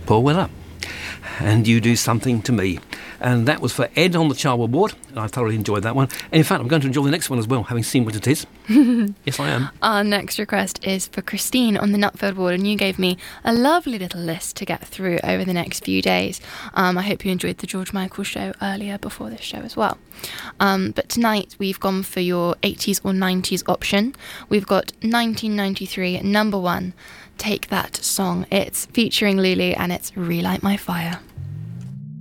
Paul Weller. And You Do Something to Me. And that was for Ed on the Charwell Ward. I thoroughly enjoyed that one. And in fact, I'm going to enjoy the next one as well, having seen what it is. Yes, I am. Our next request is for Christine on the Nutfield Ward, and you gave me a lovely little list to get through over the next few days. I hope you enjoyed the George Michael show earlier before this show as well. But tonight we've gone for your 80s or 90s option. We've got 1993 number one, Take That Song. It's featuring Lulu and it's Relight My Fire.